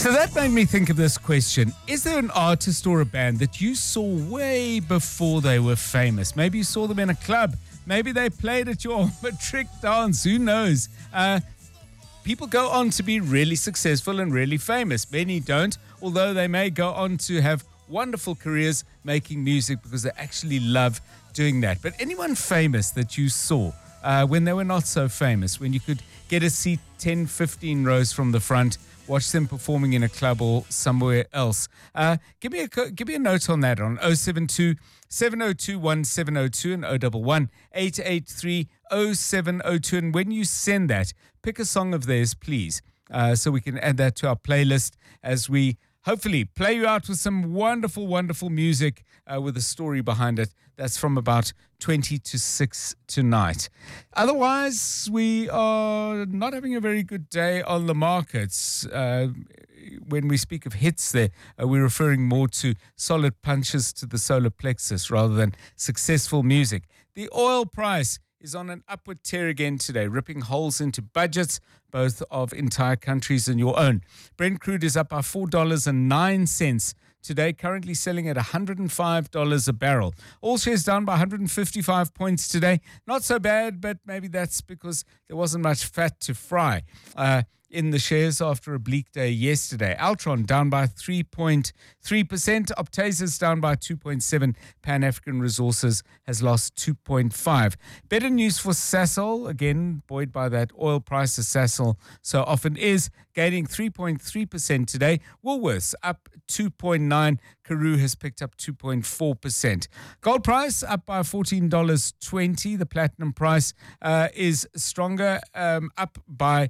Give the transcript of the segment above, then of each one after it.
So that made me think of this question. Is there an artist or a band that you saw way before they were famous? Maybe you saw them in a club. Maybe they played at your matric dance. Who knows? People go on to be really successful and really famous. Many don't, although they may go on to have wonderful careers making music because they actually love doing that. But anyone famous that you saw when they were not so famous, when you could get a seat 10, 15 rows from the front, watch them performing in a club or somewhere else. Give me a note on that on 072 702 1702 and 011 883 0702. And when you send that, pick a song of theirs, please, so we can add that to our playlist as we hopefully play you out with some wonderful, wonderful music with a story behind it. That's from about 20 to 6 tonight. Otherwise, we are not having a very good day on the markets. When we speak of hits there, we're referring more to solid punches to the solar plexus rather than successful music. The oil price is on an upward tear again today, ripping holes into budgets, both of entire countries and your own. Brent crude is up by $4.09 today, currently selling at $105 a barrel. All shares down by 155 points today. Not so bad, but maybe that's because there wasn't much fat to fry in the shares after a bleak day yesterday. Altron down by 3.3%. Optasis down by 2.7%. Pan African Resources has lost 2.5%. Better news for Sasol, again buoyed by that oil price as Sasol so often is, gaining 3.3% today. Woolworths up 2.9%. Karoo has picked up 2.4%. Gold price up by $14.20. The platinum price is stronger, up by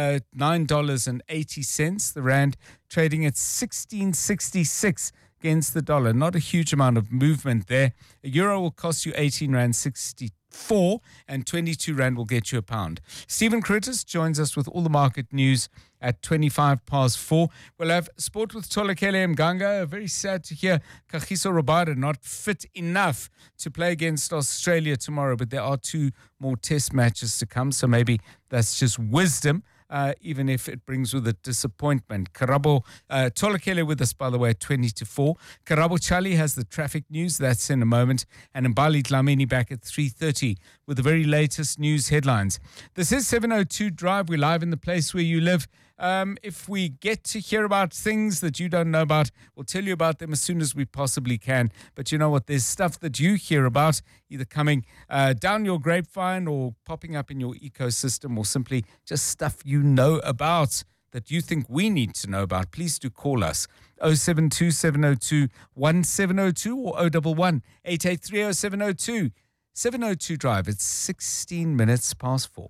$9.80. The rand trading at 16.66 against the dollar. Not a huge amount of movement there. A euro will cost you 18 rand 64 and 22 rand will get you a pound. Stephen Curtis joins us with all the market news at 4:25. We'll have sport with Tolakele Mganga. Very sad to hear Kagiso Rabada not fit enough to play against Australia tomorrow, but there are 2 more test matches to come, so maybe that's just wisdom. Even if it brings with it disappointment. Karabo Tolakele with us, by the way, at 4:20. Karabo Chali has the traffic news. That's in a moment. And Mbali Dlamini back at 3:30 with the very latest news headlines. This is 702 Drive. We're live in the place where you live. If we get to hear about things that you don't know about, we'll tell you about them as soon as we possibly can. But you know what? There's stuff that you hear about either coming down your grapevine or popping up in your ecosystem, or simply just stuff you know about that you think we need to know about. Please do call us 072 702 1702 or 011 883 0702. 702 Drive. It's 16 minutes past 4.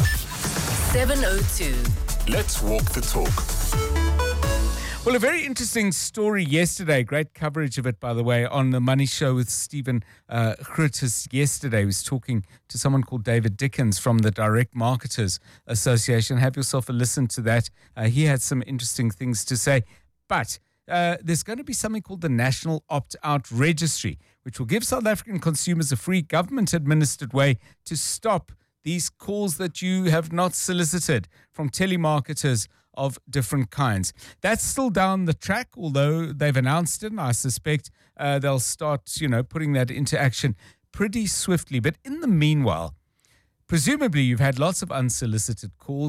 702. Let's walk the talk. Well, a very interesting story yesterday. Great coverage of it, by the way, on the Money Show with Stephen Curtis yesterday. He was talking to someone called David Dickens from the Direct Marketers Association. Have yourself a listen to that. He had some interesting things to say. But there's going to be something called the National Opt-out Registry, which will give South African consumers a free government-administered way to stop these calls that you have not solicited from telemarketers of different kinds. That's still down the track, although they've announced it, and I suspect they'll start, putting that into action pretty swiftly. But in the meanwhile, presumably you've had lots of unsolicited calls.